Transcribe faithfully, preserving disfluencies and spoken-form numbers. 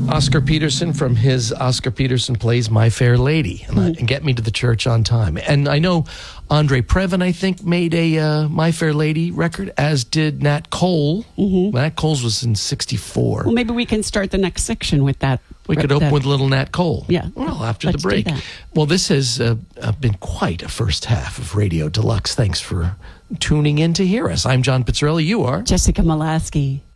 Oscar Peterson from his Oscar Peterson Plays My Fair Lady, and, mm-hmm. and Get Me to the Church on Time. And I know Andre Previn, I think, made a uh, My Fair Lady record, as did Nat Cole. Mm-hmm. Nat Cole's was in sixty-four. Well, maybe we can start the next section with that. We could open that. with little Nat Cole. Yeah. Well, after Let's the break. do that. Well, this has uh, uh, been quite a first half of Radio Deluxe. Thanks for tuning in to hear us. I'm John Pizzarelli. You are? Jessica Molaski.